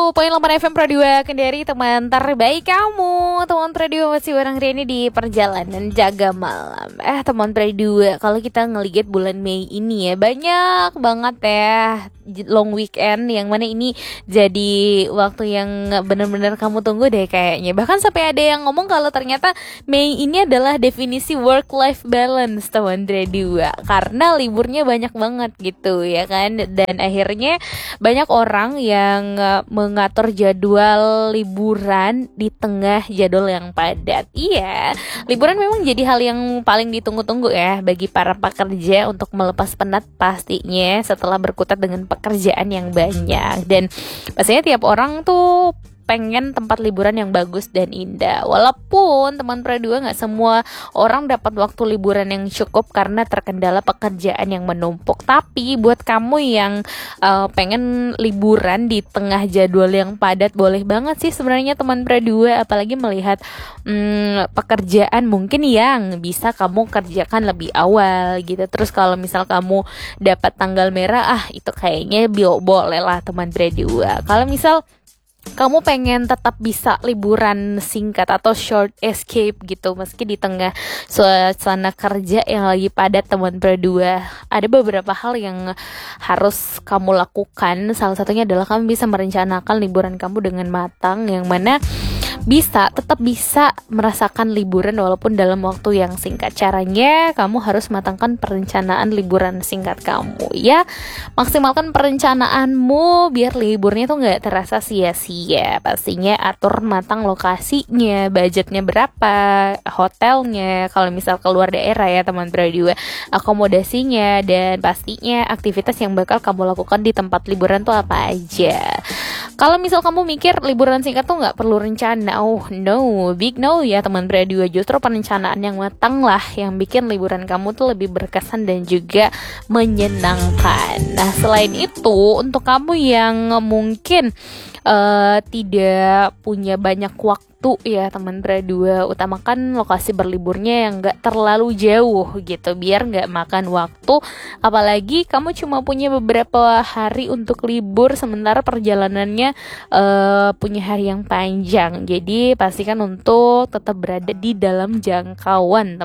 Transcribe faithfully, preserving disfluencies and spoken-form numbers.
poin delapan F M Pro dua Kendari, teman terbaik kamu. Teman Pro dua masih bareng Riani di perjalanan jaga malam. Eh teman Pro dua, kalau kita ngelihat bulan Mei ini ya, banyak banget ya long weekend, yang mana ini jadi waktu yang benar-benar kamu tunggu deh kayaknya. Bahkan sampai ada yang ngomong kalau ternyata Mei ini adalah definisi work life balance teman Pro dua, karena liburnya banyak banget gitu ya kan. Dan akhirnya banyak orang yang uh, mengatur jadwal liburan di tengah jadwal yang padat. Iya, liburan memang jadi hal yang paling ditunggu-tunggu ya bagi para pekerja untuk melepas penat pastinya setelah berkutat dengan pekerjaan yang banyak. Dan pastinya tiap orang tuh pengen tempat liburan yang bagus dan indah. Walaupun teman Pro dua, gak semua orang dapat waktu liburan yang cukup karena terkendala pekerjaan yang menumpuk. Tapi buat kamu yang uh, pengen liburan di tengah jadwal yang padat, boleh banget sih sebenarnya teman Pro dua. Apalagi melihat um, pekerjaan mungkin yang bisa kamu kerjakan lebih awal gitu. Terus kalau misal kamu dapat tanggal merah, ah itu kayaknya bio boleh lah teman Pro dua. Kalau misal kamu pengen tetap bisa liburan singkat atau short escape gitu meski di tengah suasana kerja yang lagi padat teman Pro dua, ada beberapa hal yang harus kamu lakukan. Salah satunya adalah kamu bisa merencanakan liburan kamu dengan matang, yang mana bisa tetap bisa merasakan liburan walaupun dalam waktu yang singkat. Caranya kamu harus matangkan perencanaan liburan singkat kamu ya. Maksimalkan perencanaanmu biar liburnya tuh gak terasa sia-sia. Pastinya atur matang lokasinya, budgetnya berapa, hotelnya kalau misal keluar daerah ya teman Pro dua, akomodasinya, dan pastinya aktivitas yang bakal kamu lakukan di tempat liburan tuh apa aja. Kalau misal kamu mikir liburan singkat tuh gak perlu rencana, oh no, big no ya teman Pro dua. Justru perencanaan yang matang lah yang bikin liburan kamu tuh lebih berkesan dan juga menyenangkan. Nah selain itu, untuk kamu yang mungkin uh, tidak punya banyak waktu ya teman Pro dua, utamakan lokasi berliburnya yang gak terlalu jauh gitu, biar gak makan waktu. Apalagi kamu cuma punya beberapa hari untuk libur, sementara perjalanannya uh, punya hari yang panjang. Jadi pastikan untuk tetap berada di dalam jangkauan teman